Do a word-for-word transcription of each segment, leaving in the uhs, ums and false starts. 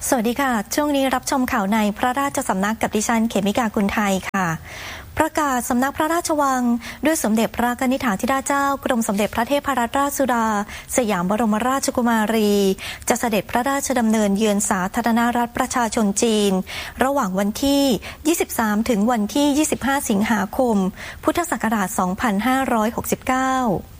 สวัสดีค่ะช่วงนี้รับชมข่าวในพระราชสำนักกับดิฉันเขมิกากุลไทยค่ะประกาศสำนักพระราชวังด้วยสมเด็จพระกนิษฐาธิราชเจ้ากรมสมเด็จพระเทพรัตนราชสุดาสยามบรมราชกุมารีจะเสด็จพระราชดำเนินเยือนสาธารณรัฐประชาชนจีนระหว่างวันที่ยี่สิบสามถึงวันที่ยี่สิบห้าสิงหาคมพุทธศักราชสองพันห้าร้อยหกสิบเก้า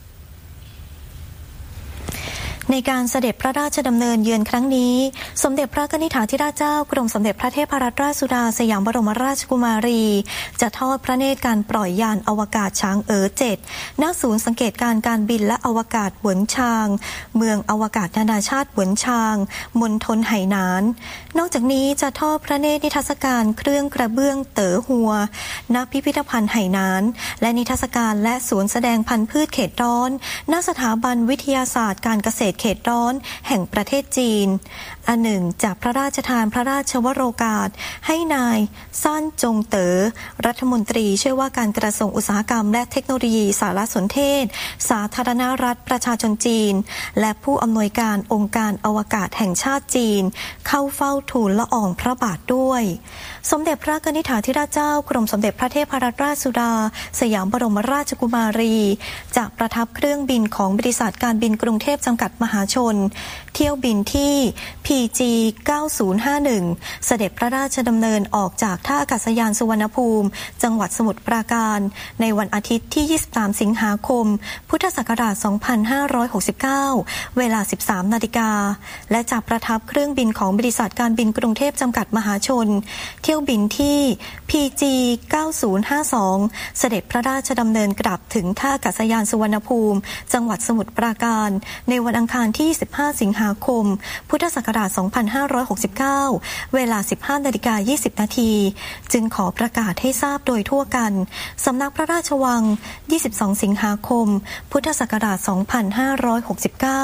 ในการเสด็จพระราชดำเนินเยือนครั้งนี้สมเด็จพระกนิษฐาธิราชเจ้ากรมสมเด็จพระเทพรัตนราชสุดาสยามบรมราชกุมารีจะทอดพระเนตรการปล่อยยานอวกาศช้างเอ๋อเจ็ดณศูนย์สังเกตการณ์การบินและอวกาศเหวินชางเมืองอวกาศนานาชาติเหวินชางมณฑลไหหนานนอกจากนี้จะทอดพระเนตรนิทรรศการเครื่องกระเบื้องเต๋อหัวณพิพิธภัณฑ์ไหหนานและนิทรรศการและศูนย์แสดงพันธุ์พืชเขตร้อนณสถาบันวิทยาศาสตร์การเกษตรเขตร้อนแห่งประเทศจีนอันหนึ่งจากพระราชทานพระราชวโรกาสให้นายซ่านจงเต๋อรัฐมนตรีช่วยว่าการกระทรวงอุตสาหกรรมและเทคโนโลยีสารสนเทศสาธารณรัฐประชาชนจีนและผู้อำนวยการองค์การอวกาศแห่งชาติจีนเข้าเฝ้าทูลละอองพระบาทด้วยสมเด็จพระกนิษฐาธิราชเจ้ากรมสมเด็จพระเทพรัตนราชสุดาสยามบรมราชกุมารีจะประทับเครื่องบินของบริษัทการบินกรุงเทพจำกัดมหาชนเที่ยวบินที่ พี จี เก้าศูนย์ห้าหนึ่ง เสด็จพระราชดำเนินออกจากท่าอากาศยานสุวรรณภูมิจังหวัดสมุทรปราการในวันอาทิตย์ที่ยี่สิบสามสิงหาคมพุทธศักราชสองพันห้าร้อยหกสิบเก้าเวลา สิบสามนาฬิกาและจะประทับเครื่องบินของบริษัทการบินกรุงเทพจำกัดมหาชนเที่ยวบินที่ พี จี เก้าศูนย์ห้าสอง เสด็จพระราชดำเนินกลับถึงท่าอากาศยานสุวรรณภูมิจังหวัดสมุทรปราการในวันอังคารที่ยี่สิบห้าสิงหาคมพุทธศักราชสองพันห้าร้อยหกสิบเก้าเวลา สิบห้านาฬิกายี่สิบนาทีจึงขอประกาศให้ทราบโดยทั่วกันสำนักพระราชวังยี่สิบสองสิงหาคมพุทธศักราชสองพันห้าร้อยหกสิบเก้า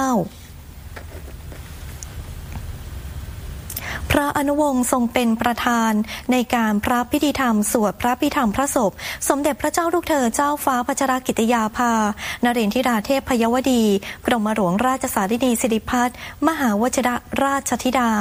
พระอนุวงศ์ทรงเป็นประธานในการพระพิธีธรรมสวดพระพิธรรมพระศพสมเด็จพระเจ้าลูกเธอเจ้าฟ้าพัชรกิติยาภานเรนทิราเทพพยวดีกรมหลวงราชสารินีสิริพัฒน์มหาวชิรราชธิดา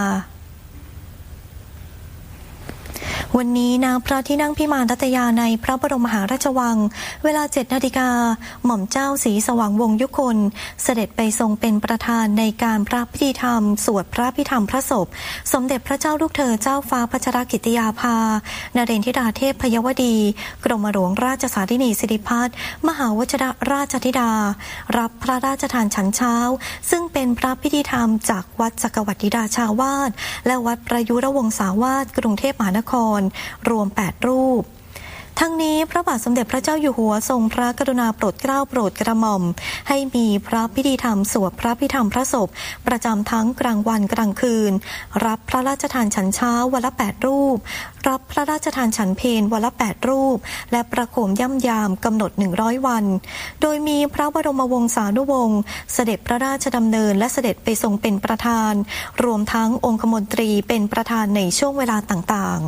วันนี้ณพระที่นั่งพิมานทัตยาในพระบรมมหาราชวังเวลาเจ็ดนาฬิกาหม่อมเจ้าศรีสว่างวงศ์ยุคนเสด็จไปทรงเป็นประธานในการพระพิธีธรรมสวดพระพิธรรมพระศพสมเด็จพระเจ้าลูกเธอเจ้าฟ้าพัชรกิติยาภานเรนทิราเทพพยวดีกรมหลวงราชสารินีสิริพัฒน์มหาวชิรราชธิดารับพระราชทานฉันเช้าซึ่งเป็นพระพิธีธรรมจากวัดจักรวรรดิดาชาวาสและวัดประยุรวงศาวาสกรุงเทพมหานครรวมแปดรูปทั้งนี้พระบาทสมเด็จพระเจ้าอยู่หัวทรงพระกรุณาโปรดเกล้าโปรดกระหม่อมให้มีพระพิธีธรรมสวดพระพิธรรมพระศพประจำทั้งกลางวันกลางคืนรับพระราชทานฉันเช้าวันละแปดรูปรับพระราชทานฉันเพลวันละแปดรูปและประโคมย่ำยามกำหนดหนึ่งร้อยวันโดยมีพระบรมวงศานุวงศ์เสด็จพระราชดำเนินและเสด็จไปทรงเป็นประธานรวมทั้งองคมนตรีเป็นประธานในช่วงเวลาต่างๆ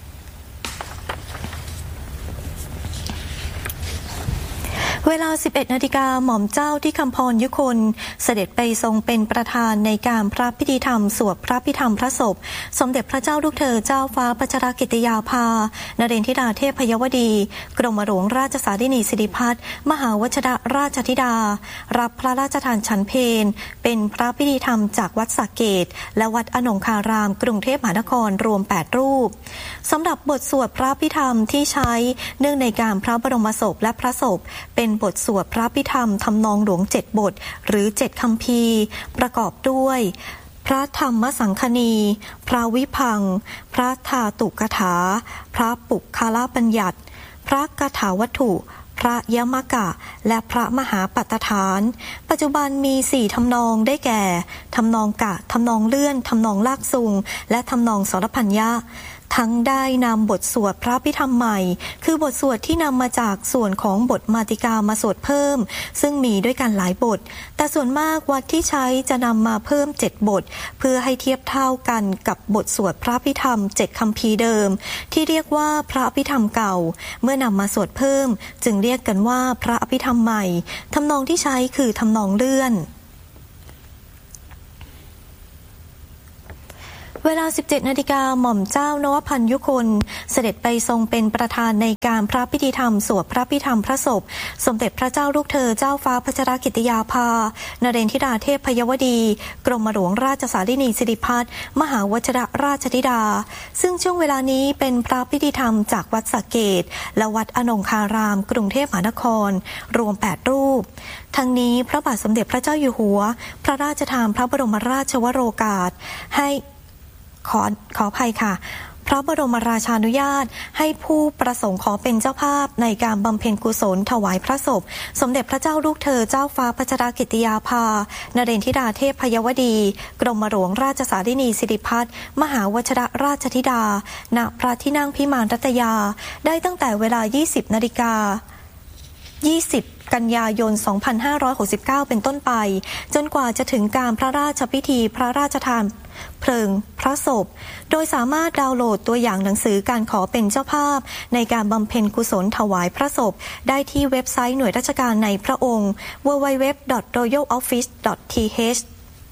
เวลา สิบเอ็ดนาฬิกาหม่อมเจ้าที่คำพรยุคนเสด็จไปทรงเป็นประธานในการพระพิธีธรรมสวดพระพิธรรมพระศพสมเด็จพระเจ้าลูกเธอเจ้าฟ้าพัชรกิติยาภานเรนทิราเทพพยวดีกรมหลวงราชสารินีสิริพัฒน์มหาวชิรราชธิดารับพระราชทานฉันเพลเป็นพระพิธีธรรมจากวัดสระเกตและวัดอนงคารามกรุงเทพมหานครรวมแปดรูปสำหรับบทสวดพระพิธรรมที่ใช้เนื่องในการพระบรมศพและพระศพเป็นบทสวดพระพิธรรมทำนองหลวงเจ็ดบทหรือเจ็ดคัมภีร์ประกอบด้วยพระธรรมสังคณีพระวิพังค์พระธาตุกถาพระปุคละบัญญัติพระกถาวัตถุพระยมกะและพระมหาปัฏฐานปัจจุบันมีสี่ทำนองได้แก่ทำนองกะทำนองเลื่อนทำนองลากซุงและทำนองสรพัญญะทั้งได้นำบทสวดพระพิธรรมใหม่คือบทสวดที่นำมาจากส่วนของบทมาติกามาสวดเพิ่มซึ่งมีด้วยกันหลายบทแต่ส่วนมากวัดที่ใช้จะนำมาเพิ่มเจ็ดบทเพื่อให้เทียบเท่ากันกับบทสวดพระพิธรรมเจ็ดคัมภีร์เดิมที่เรียกว่าพระพิธรรมเก่าเมื่อนำมาสวดเพิ่มจึงเรียกกันว่าพระอภิธรรมใหม่ทำนองที่ใช้คือทำนองเลื่อนเวลา สิบเจ็ด นาฬิกาหม่อมเจ้านวพันธ์ยุคนเสด็จไปทรงเป็นประธานในการพระพิธีธรรมสวดพระพิธรรมพระศพสมเด็จพระเจ้าลูกเธอเจ้าฟ้าพัชรกิติยาภานเรนทิดาเทพพยวดีกรมหลวงราชสารินีสิริพัฒน์มหาวชิรราชธิดาซึ่งช่วงเวลานี้เป็นพระพิธีธรรมจากวัดสระเกษและวัดอนงคารามกรุงเทพมหานครรวมแปดรูปทั้งนี้พระบาทสมเด็จพระเจ้าอยู่หัวพระราชทานพระบรมราชวโรกาสให้ขอขออภัยค่ะพระบรมราชานุญาตให้ผู้ประสงค์ขอเป็นเจ้าภาพในการบำเพ็ญกุศลถวายพระศพสมเด็จพระเจ้าลูกเธอเจ้าฟ้าพัชรกิติยาภานเรนทิดาเทพพยวดีกรมหลวงราชสารินีสิริพัฒน์มหาวชิรราชธิดาณพระที่นั่งพิมานรัตยาได้ตั้งแต่เวลา ยี่สิบ นาฬิกายี่สิบ กันยายน สองพันห้าร้อยหกสิบเก้า เป็นต้นไปจนกว่าจะถึงการพระราชพิธีพระราชทานเพลิงพระศพโดยสามารถดาวน์โหลดตัวอย่างหนังสือการขอเป็นเจ้าภาพในการบำเพ็ญกุศลถวายพระศพได้ที่เว็บไซต์หน่วยราชการในพระองค์ ดับเบิลยู ดับเบิลยู ดับเบิลยู ดอท รอยัล ออฟฟิศ ดอท ที เอช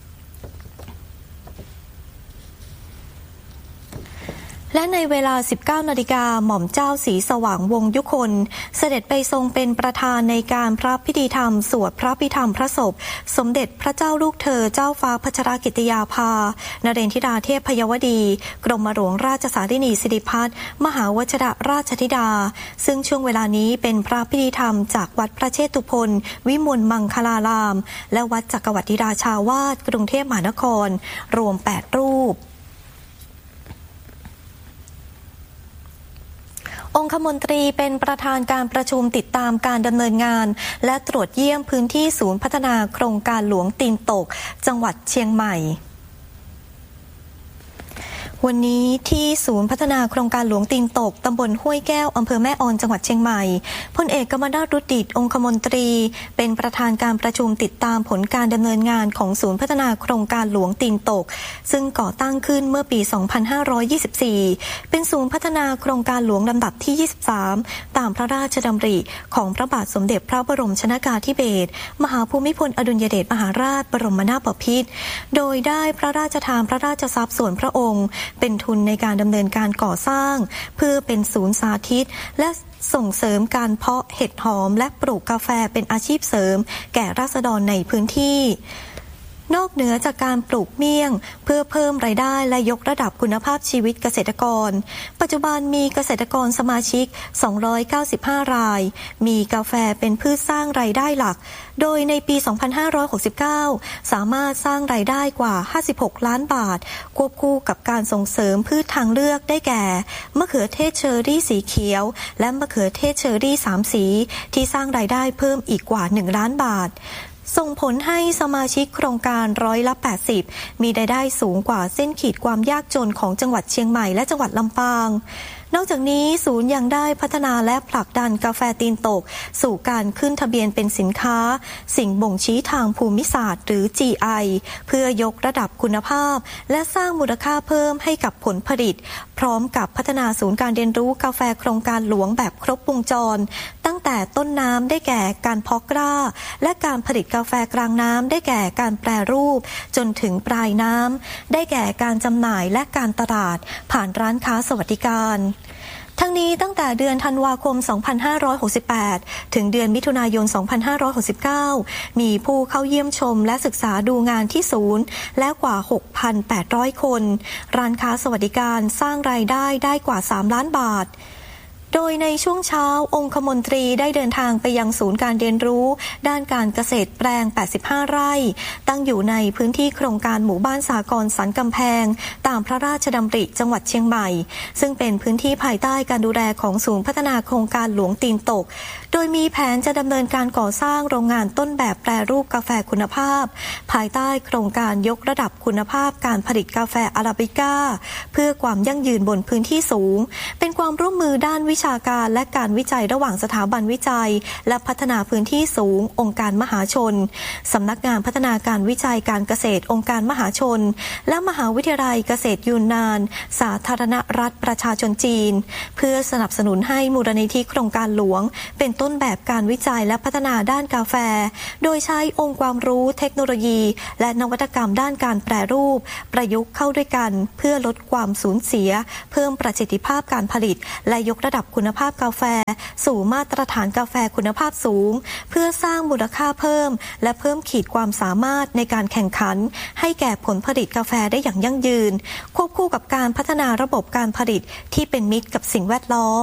และในเวลา สิบเก้า นาฬิกาหม่อมเจ้าศรีสว่างวงศ์ยุคนเสด็จไปทรงเป็นประธานในการพระพิธีธรรมสวดพระพิธรรมพระศพสมเด็จพระเจ้าลูกเธอเจ้าฟ้าพัชรกิติยาภานเรนทิดาเทพพยวดีกรมหลวงราชสารินีสิริพัฒน์มหาวชิรราชธิดาซึ่งช่วงเวลานี้เป็นพระพิธีธรรมจากวัดพระเชตุพนวิมลมังคลารามและวัดจักรวรรดิราชาวาสกรุงเทพมหานครรวมแปดรูปองคมนตรีเป็นประธานการประชุมติดตามการดำเนินงานและตรวจเยี่ยมพื้นที่ศูนย์พัฒนาโครงการหลวงตีนตกจังหวัดเชียงใหม่วันนี้ที่ศูนย์พัฒนาโครงการหลวงตีนตกตำบลห้วยแก้วอำเภอแม่ออนจังหวัดเชียงใหม่พลเอกกมลนาถ รุตดิษฐ์องคมนตรีเป็นประธานการประชุมติดตามผลการดำเนินงานของศูนย์พัฒนาโครงการหลวงตีนตกซึ่งก่อตั้งขึ้นเมื่อปี สองพันห้าร้อยยี่สิบสี่ เป็นศูนย์พัฒนาโครงการหลวงลำดับที่ ยี่สิบสาม ตามพระราชดำริของพระบาทสมเด็จพระบรมชนกาธิเบศรมหาภูมิพลอดุลยเดชมหาราชบรมนาถบพิตรโดยได้พระราชทานพระราชทรัพย์ส่วนพระองค์เป็นทุนในการดำเนินการก่อสร้างเพื่อเป็นศูนย์สาธิตและส่งเสริมการเพาะเห็ดหอมและปลูกกาแฟเป็นอาชีพเสริมแก่ราษฎรในพื้นที่นอกเหนือจากการปลูกเมี่ยงเพื่อเพิ่มรายได้และยกระดับคุณภาพชีวิตเกษตรกรปัจจุบันมีเกษตรกรสมาชิกสองร้อยเก้าสิบห้ารายมีกาแฟเป็นพืชสร้างรายได้หลักโดยในปี สองพันห้าร้อยหกสิบเก้า สามารถสร้างรายได้กว่าห้าสิบหกล้านบาทควบคู่กับการส่งเสริมพืชทางเลือกได้แก่มะเขือเทศเชอรี่สีเขียวและมะเขือเทศเชอรี่สามสีที่สร้างรายได้เพิ่มอีกกว่าหนึ่งล้านบาทส่งผลให้สมาชิกโครงการร้อยละแปดสิบมีรายได้สูงกว่าเส้นขีดความยากจนของจังหวัดเชียงใหม่และจังหวัดลำปางนอกจากนี้ศูนย์ยังได้พัฒนาและผลักดันกาแฟตีนตกสู่การขึ้นทะเบียนเป็นสินค้าสิ่งบ่งชี้ทางภูมิศาสตร์หรือ จี ไอ เพื่อยกระดับคุณภาพและสร้างมูลค่าเพิ่มให้กับผลผลิตพร้อมกับพัฒนาศูนย์การเรียนรู้กาแฟโครงการหลวงแบบครบวงจรตั้งแต่ต้นน้ำได้แก่การเพาะกล้าและการผลิตกาแฟกลางน้ำได้แก่การแปรรูปจนถึงปลายน้ำได้แก่การจำหน่ายและการตลาดผ่านร้านค้าสวัสดิการทั้งนี้ตั้งแต่เดือนธันวาคม สองพันห้าร้อยหกสิบแปด ถึงเดือนมิถุนายน สองพันห้าร้อยหกสิบเก้า มีผู้เข้าเยี่ยมชมและศึกษาดูงานที่ศูนย์แล้วกว่า หกพันแปดร้อย คนร้านค้าสวัสดิการสร้างรายได้ได้กว่า สามล้านบาทโดยในช่วงเช้าองคมนตรีได้เดินทางไปยังศูนย์การเรียนรู้ด้านการเกษตรแปลงแปดสิบห้าไร่ตั้งอยู่ในพื้นที่โครงการหมู่บ้านสากลสันกำแพงตามพระราชดำริจังหวัดเชียงใหม่ซึ่งเป็นพื้นที่ภายใต้การดูแลของศูนย์พัฒนาโครงการหลวงตีนตกโดยมีแผนจะดำเนินการก่อสร้างโรงงานต้นแบบแปรรูปกาแฟคุณภาพภายใต้โครงการยกระดับคุณภาพการผลิตกาแฟอาราบิก้าเพื่อความยั่งยืนบนพื้นที่สูงเป็นความร่วมมือด้านวิชาการและการวิจัยระหว่างสถาบันวิจัยและพัฒนาพื้นที่สูงองค์การมหาชนสำนักงานพัฒนาการวิจัยการเกษตรองค์การมหาชนและมหาวิทยาลัยเกษตรยูนนานสาธารณรัฐประชาชนจีนเพื่อสนับสนุนให้มูลนิธิโครงการหลวงเป็นต้นแบบการวิจัยและพัฒนาด้านกาแฟโดยใช้องค์ความรู้เทคโนโลยีและนวัตกรรมด้านการแปรรูปประยุกต์เข้าด้วยกันเพื่อลดความสูญเสียเพิ่มประสิทธิภาพการผลิตและยกระดับคุณภาพกาแฟสู่มาตรฐานกาแฟคุณภาพสูงเพื่อสร้างมูลค่าเพิ่มและเพิ่มขีดความสามารถในการแข่งขันให้แก่ผลผลิตกาแฟได้อย่างยั่งยืนควบคู่กับการพัฒนาระบบการผลิตที่เป็นมิตรกับสิ่งแวดล้อม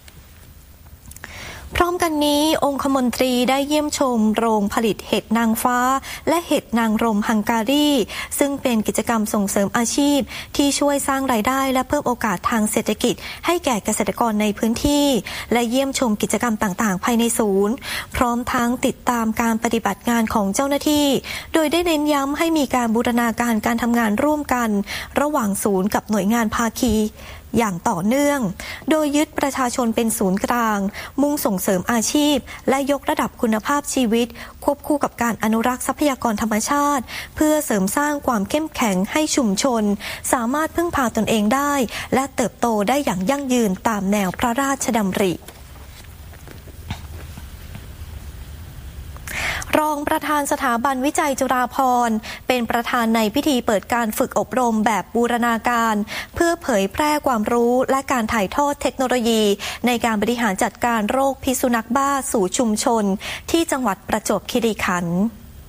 พร้อมกันนี้องคมนตรีได้เยี่ยมชมโรงผลิตเห็ดนางฟ้าและเห็ดนางรมฮังการีซึ่งเป็นกิจกรรมส่งเสริมอาชีพที่ช่วยสร้างรายได้และเพิ่มโอกาสทางเศรษฐกิจให้แก่เกษตรกรในพื้นที่และเยี่ยมชมกิจกรรมต่างๆภายในศูนย์พร้อมทั้งติดตามการปฏิบัติงานของเจ้าหน้าที่โดยได้เน้นย้ำให้มีการบูรณาการการทำงานร่วมกันระหว่างศูนย์กับหน่วยงานภาคีอย่างต่อเนื่องโดยยึดประชาชนเป็นศูนย์กลางมุ่งส่งเสริมอาชีพและยกระดับคุณภาพชีวิตควบคู่กับการอนุรักษ์ทรัพยากรธรรมชาติเพื่อเสริมสร้างความเข้มแข็งให้ชุมชนสามารถพึ่งพาตนเองได้และเติบโตได้อย่างยั่งยืนตามแนวพระราชดำริรองประธานสถาบันวิจัยจุฬาภรณ์เป็นประธานในพิธีเปิดการฝึกอบรมแบบบูรณาการเพื่อเผยแพร่ความรู้และการถ่ายทอดเทคโนโลยีในการบริหารจัดการโรคพิษสุนัขบ้าสู่ชุมชนที่จังหวัดประจวบคีรีขันธ์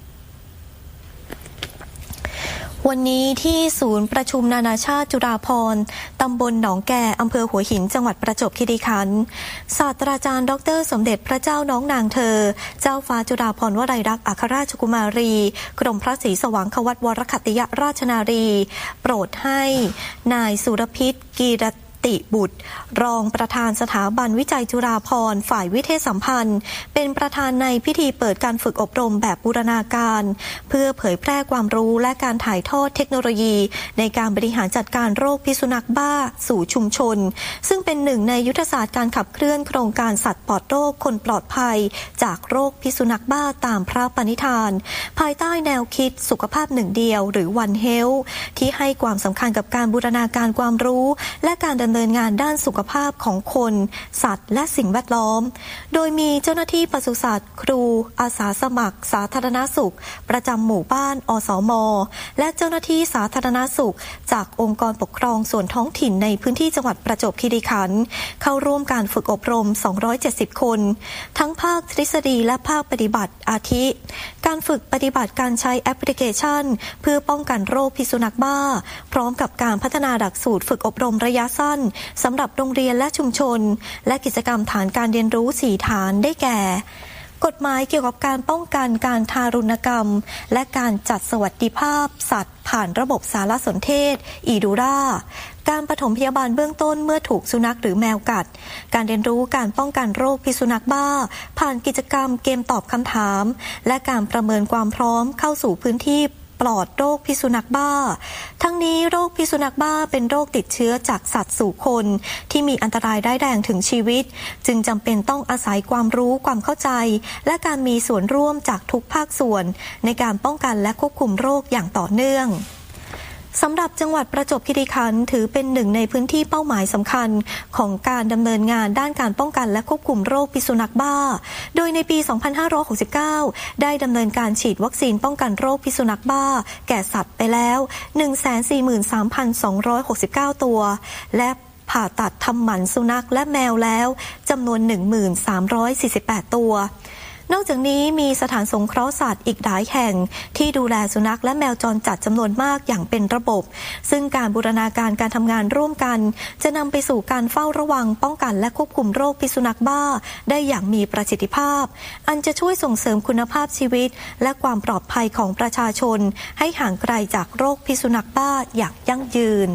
วันนี้ที่ศูนย์ประชุมนานาชาติจุฬาภรณ์ตำบลหนองแก่อำเภอหัวหินจังหวัดประจวบคีรีขันธ์ศาสตราจารย์ดรสมเด็จพระเจ้าน้องนางเธอเจ้าฟ้าจุฬาภรณ์วลัยลักษณ์อัครราชกุมารีกรมพระศรีสว่างควัตรวรคัตติยราชนารีโปรดให้นายสุรพิษกีรติบุตรรองประธานสถาบันวิจัยจุฬาภรณ์ฝ่ายวิเทศสัมพันธ์เป็นประธานในพิธีเปิดการฝึกอบรมแบบบูรณาการเพื่อเผยแพร่ความรู้และการถ่ายทอดเทคโนโลยีในการบริหารจัดการโรคพิษสุนัขบ้าสู่ชุมชนซึ่งเป็นหนึ่งในยุทธศาสตร์การขับเคลื่อนโครงการสัตว์ปลอดโรคคนปลอดภัยจากโรคพิษสุนัขบ้าตามพระปณิธานภายใต้แนวคิดสุขภาพหนึ่งเดียวหรือ One Health ที่ให้ความสำคัญกับการบูรณาการความรู้และการดำเนินงานด้านสุขภาพของคนสัตว์และสิ่งแวดล้อมโดยมีเจ้าหน้าที่ปศุสัตว์ครูอาสาสมัครสาธารณสุขประจำหมู่บ้านอสม.และเจ้าหน้าที่สาธารณสุขจากองค์กรปกครองส่วนท้องถิ่นในพื้นที่จังหวัดประจวบคีรีขันธ์เข้าร่วมการฝึกอบรมสองร้อยเจ็ดสิบคนทั้งภาคทฤษฎีและภาคปฏิบัติอาทิการฝึกปฏิบัติการใช้แอปพลิเคชันเพื่อป้องกันโรคพิษสุนัขบ้าพร้อมกับการพัฒนาหลักสูตรฝึกอบรมระยะสั้นสำหรับโรงเรียนและชุมชนและกิจกรรมฐานการเรียนรู้สี่ฐานได้แก่กฎหมายเกี่ยวกับการป้องกันการทารุณกรรมและการจัดสวัสดิภาพสัตว์ผ่านระบบสารสนเทศอีดูราการปฐมพยาบาลเบื้องต้นเมื่อถูกสุนัขหรือแมวกัดการเรียนรู้การป้องกันโรคพิษสุนัขบ้าผ่านกิจกรรมเกมตอบคำถามและการประเมินความพร้อมเข้าสู่พื้นที่ปลอดโรคพิษสุนัขบ้าทั้งนี้โรคพิษสุนัขบ้าเป็นโรคติดเชื้อจากสัตว์สู่คนที่มีอันตรายร้ายแรงถึงชีวิตจึงจำเป็นต้องอาศัยความรู้ความเข้าใจและการมีส่วนร่วมจากทุกภาคส่วนในการป้องกันและควบคุมโรคอย่างต่อเนื่องสำหรับจังหวัดประจวบคีรีขันธ์ถือเป็นหนึ่งในพื้นที่เป้าหมายสำคัญของการดำเนินงานด้านการป้องกันและควบคุมโรคพิษสุนัขบ้าโดยในปี สองพันห้าร้อยหกสิบเก้า ได้ดำเนินการฉีดวัคซีนป้องกันโรคพิษสุนัขบ้าแก่สัตว์ไปแล้ว หนึ่งแสนสี่หมื่นสามพันสองร้อยหกสิบเก้า ตัวและผ่าตัดทำหมันสุนัขและแมวแล้วจำนวน หนึ่งหมื่นสามร้อยสี่สิบแปด ตัวนอกจากนี้มีสถานสงเคราะห์สัตว์อีกหลายแห่งที่ดูแลสุนัขและแมวจรจัดจำนวนมากอย่างเป็นระบบซึ่งการบูรณาการการทำงานร่วมกันจะนำไปสู่การเฝ้าระวังป้องกันและควบคุมโรคพิษสุนัขบ้าได้อย่างมีประสิทธิภาพอันจะช่วยส่งเสริมคุณภาพชีวิตและความปลอดภัยของประชาชนให้ห่างไกลจากโรคพิษสุนัขบ้าอย่างยั่งยืน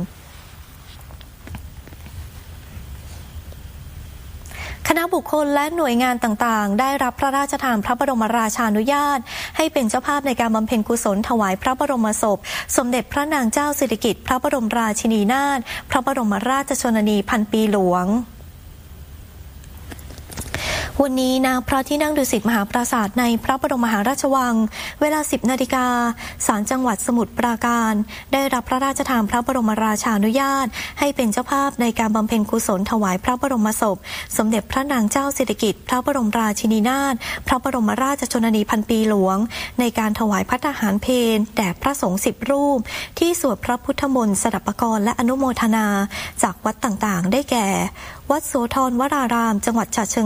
คณะบุคคลและหน่วยงานต่างๆได้รับพระราชทานพระบรมราชานุญาตให้เป็นเจ้าภาพในการบำเพ็ญกุศลถวายพระบรมศพสมเด็จพระนางเจ้าสิริกิติ์พระบรมราชินีนาถพระบรมราชชนนีพันปีหลวงวันนี้ณพระที่นั่งดุสิตมหาปราสาทในพระบรมมหาราชวังเวลา สิบนาฬิกาศาลจังหวัดสมุทรปราการได้รับพระราชทานพระบรมราชานุญาตให้เป็นเจ้าภาพในการบำเพ็ญกุศลถวายพระบรมศพสมเด็จพระนางเจ้าสิริกิติ์พระบรมราชินีนาถพระบรมราชชนนีพันปีหลวงในการถวายภัตตาหารเพลแด่พระสงฆ์สิบรูปที่สวดพระพุทธมนต์สดับปกรณ์และอนุโมทนาจากวัดต่างๆได้แก่วัดโสธรวรารามจังหวัดฉะเชิง